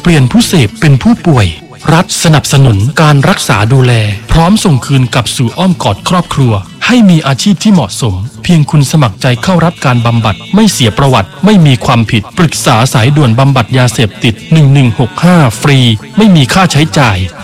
เปลี่ยนผู้เสพเป็นผู้ป่วยรัฐสนับสนุนการรักษาดูแลพร้อมส่งคืนกลับสู่อ้อมกอดครอบครัวให้มีอาชีพที่เหมาะสมเพียงคุณสมัครใจเข้ารับการบำบัดไม่เสียประวัติไม่มีความผิดปรึกษาสายด่วนบำบัดยาเสพติด1165ฟรีไม่มีค่าใช้จ่าย